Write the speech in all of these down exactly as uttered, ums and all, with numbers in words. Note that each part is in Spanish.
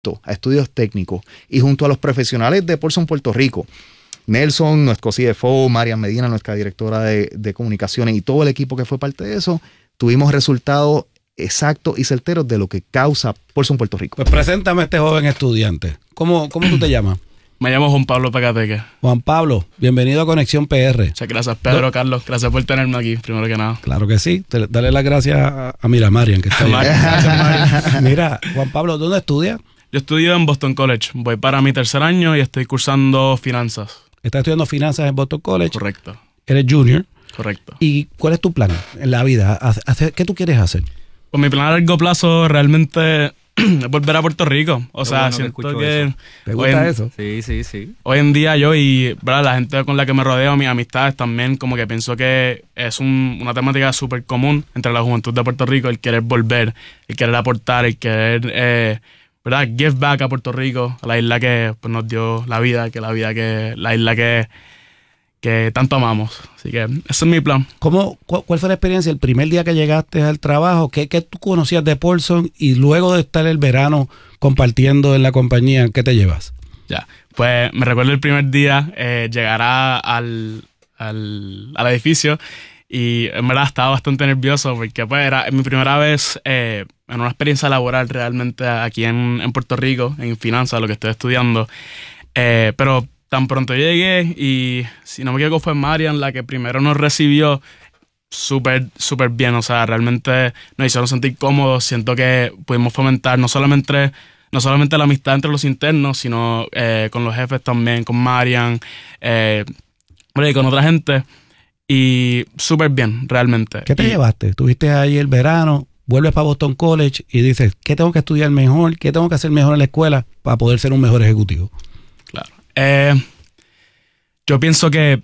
directo a estudios técnicos y junto a los profesionales de Paulson Puerto Rico, Nelson, nuestro C F O, Marian Medina, nuestra directora de, de comunicaciones y todo el equipo que fue parte de eso, tuvimos resultados exactos y certeros de lo que causa Paulson Puerto Rico. Pues preséntame a este joven estudiante. ¿Cómo, cómo tú te llamas? Me llamo Juan Pablo Pecateque. Juan Pablo, bienvenido a Conexión P R. Muchas gracias, Pedro, ¿No? Carlos. Gracias por tenerme aquí, primero que nada. Claro que sí. Te, dale las gracias a, a mira, Marian, que está ahí. Mira, Juan Pablo, ¿dónde estudias? Yo estudio en Boston College. Voy para mi tercer año y estoy cursando finanzas. ¿Estás estudiando finanzas en Boston College? Correcto. Eres junior. Correcto. ¿Y cuál es tu plan en la vida? ¿Qué tú quieres hacer? Pues mi plan a largo plazo realmente es volver a Puerto Rico. O Qué sea, bueno siento que... que ¿Te gusta en, eso? Sí, sí, sí. Hoy en día yo y ¿verdad? La gente con la que me rodeo, mis amistades también, como que pienso que es un, una temática súper común entre la juventud de Puerto Rico, el querer volver, el querer aportar, el querer... Eh, ¿verdad? Give back a Puerto Rico, a la isla que pues, nos dio la vida, que la vida que... La isla que... que tanto amamos. Así que ese es mi plan. ¿Cómo, cu ¿Cuál fue la experiencia el primer día que llegaste al trabajo? ¿Qué, qué tú conocías de Paulson? Y luego de estar el verano compartiendo en la compañía, ¿qué te llevas? Ya, pues me recuerdo el primer día eh, llegar a, al, al, al edificio y en verdad estaba bastante nervioso porque pues era mi primera vez eh, en una experiencia laboral realmente aquí en, en Puerto Rico, en finanzas, lo que estoy estudiando. Eh, pero tan pronto llegué y, si no me equivoco, fue Marian la que primero nos recibió súper, súper bien. O sea, realmente nos hicieron sentir cómodos. Siento que pudimos fomentar no solamente, no solamente la amistad entre los internos, sino eh, con los jefes también, con Marian, eh, y con otra gente. Y súper bien, realmente. ¿Qué te y, llevaste? Estuviste ahí el verano, vuelves para Boston College y dices, ¿qué tengo que estudiar mejor? ¿Qué tengo que hacer mejor en la escuela para poder ser un mejor ejecutivo? Claro. Eh, yo pienso que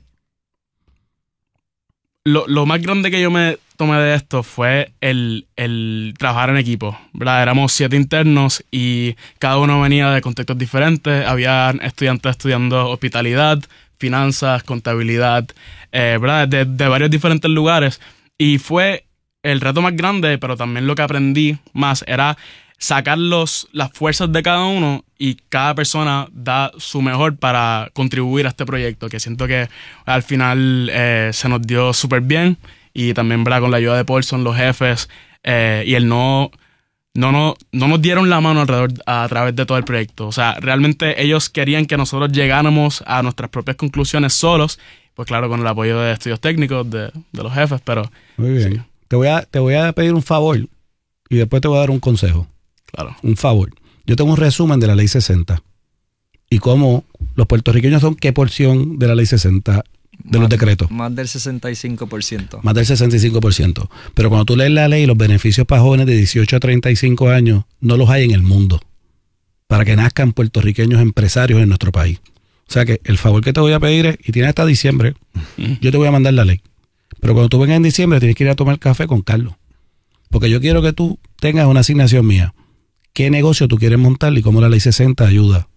lo, lo más grande que yo me tomé de esto fue el, el trabajar en equipo, ¿verdad? Éramos siete internos y cada uno venía de contextos diferentes. Había estudiantes estudiando hospitalidad, finanzas, contabilidad, eh, ¿verdad? De, de varios diferentes lugares. Y fue el reto más grande, pero también lo que aprendí más era sacar los, las fuerzas de cada uno y cada persona da su mejor para contribuir a este proyecto, que siento que al final eh, se nos dio súper bien y también, ¿verdad? Con la ayuda de Paulson, los jefes eh, y el no, no, no, no nos dieron la mano alrededor a, a través de todo el proyecto. O sea, realmente ellos querían que nosotros llegáramos a nuestras propias conclusiones solos, pues claro, con el apoyo de estudios técnicos, de, de los jefes, pero... Muy bien. Sí. Te voy a, te voy a pedir un favor y después te voy a dar un consejo. Claro. Un favor. Yo tengo un resumen de la ley sesenta y cómo los puertorriqueños son qué porción de la ley sesenta de más, los decretos. Más del sesenta y cinco por ciento. Más del sesenta y cinco por ciento. Pero cuando tú lees la ley, los beneficios para jóvenes de dieciocho a treinta y cinco años no los hay en el mundo para que nazcan puertorriqueños empresarios en nuestro país. O sea que el favor que te voy a pedir es, y tienes hasta diciembre, yo te voy a mandar la ley. Pero cuando tú vengas en diciembre tienes que ir a tomar café con Carlos. Porque yo quiero que tú tengas una asignación mía. ¿Qué negocio tú quieres montar y cómo la ley sesenta ayuda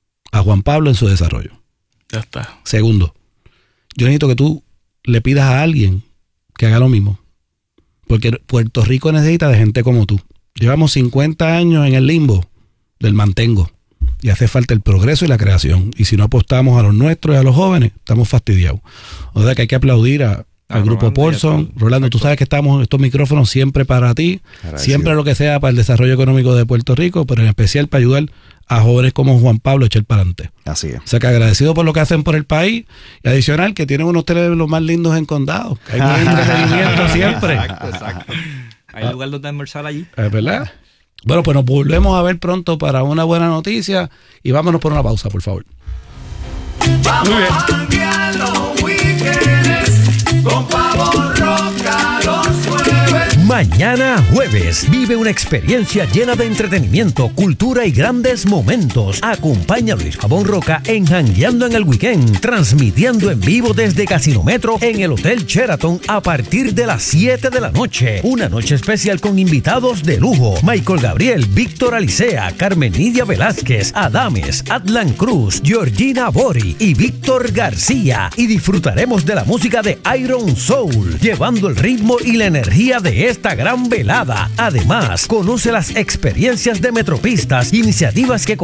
a Juan Pablo en su desarrollo? Ya está. Segundo, yo necesito que tú le pidas a alguien que haga lo mismo. Porque Puerto Rico necesita de gente como tú. Llevamos cincuenta años en el limbo del mantengo y hace falta el progreso y la creación. Y si no apostamos a los nuestros y a los jóvenes, estamos fastidiados. O sea que hay que aplaudir a... al grupo Paulson. Rolando, tú sabes que estamos estos micrófonos siempre para ti, Agradecido. Siempre lo que sea para el desarrollo económico de Puerto Rico, pero en especial para ayudar a jóvenes como Juan Pablo a echar para adelante. Así es. O sea que agradecido por lo que hacen por el país y adicional que tienen unos hoteles los más lindos en condado. Hay buen entretenimiento siempre. Exacto, exacto. Hay lugar donde almorzar allí. ¿Es verdad? Bueno, pues nos volvemos a ver pronto para una buena noticia y vámonos por una pausa, por favor. Muy bien. Con Pavo Roca los jueves. Mañana jueves vive una experiencia llena de entretenimiento, cultura y grandes momentos. Acompaña a Luis Pavón Roca en Jangueando en el Weekend, transmitiendo en vivo desde Casino Metro en el Hotel Sheraton a partir de las siete de la noche. Una noche especial con invitados de lujo: Michael Gabriel, Víctor Alicea, Carmen Nidia Velázquez, Adames, Atlan Cruz, Georgina Bori y Víctor García. Y disfrutaremos de la música de Iron Soul, llevando el ritmo y la energía de este esta gran velada. Además, conoce las experiencias de Metropistas, iniciativas que